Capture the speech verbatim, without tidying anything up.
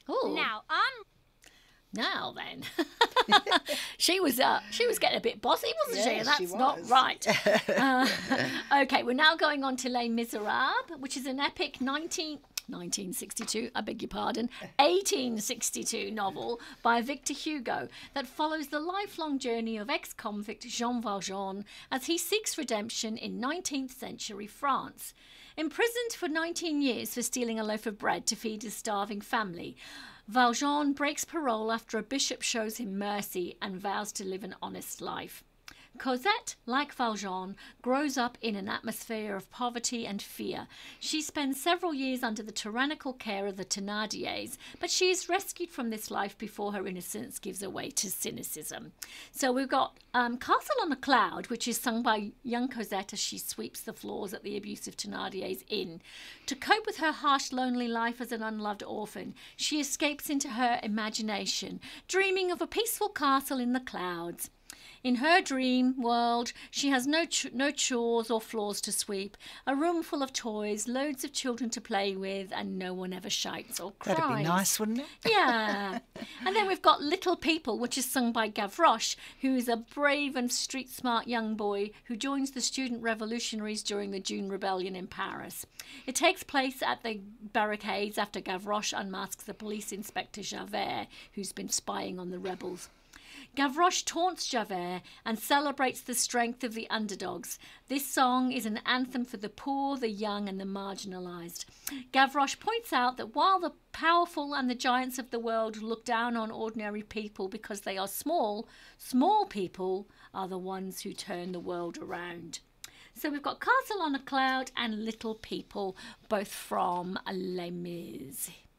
Oh, Now, I'm now then. she was uh, she was getting a bit bossy, wasn't she? Yes, And that's she not was. right. Uh, okay, we're now going on to Les Miserables, which is an epic nineteen nineteen sixty-two, I beg your pardon, eighteen sixty-two novel by Victor Hugo that follows the lifelong journey of ex-convict Jean Valjean as he seeks redemption in nineteenth century France. Imprisoned for nineteen years for stealing a loaf of bread to feed his starving family, Valjean breaks parole after a bishop shows him mercy and vows to live an honest life. Cosette, like Valjean, grows up in an atmosphere of poverty and fear. She spends several years under the tyrannical care of the Thénardiers, but she is rescued from this life before her innocence gives way to cynicism. So we've got um, Castle on a Cloud, which is sung by young Cosette as she sweeps the floors at the abusive Thénardiers' inn. To cope with her harsh, lonely life as an unloved orphan, she escapes into her imagination, dreaming of a peaceful castle in the clouds. In her dream world, she has no ch- no chores or floors to sweep, a room full of toys, loads of children to play with, and no one ever shouts or cries. That'd be nice, wouldn't it? Yeah. And then we've got Little People, which is sung by Gavroche, who is a brave and street-smart young boy who joins the student revolutionaries during the June Rebellion in Paris. It takes place at the barricades after Gavroche unmasks the police inspector Javert, who's been spying on the rebels. Gavroche taunts Javert and celebrates the strength of the underdogs. This song is an anthem for the poor, the young and the marginalised. Gavroche points out that while the powerful and the giants of the world look down on ordinary people because they are small, small people are the ones who turn the world around. So we've got Castle on a Cloud and Little People, both from Les Mis.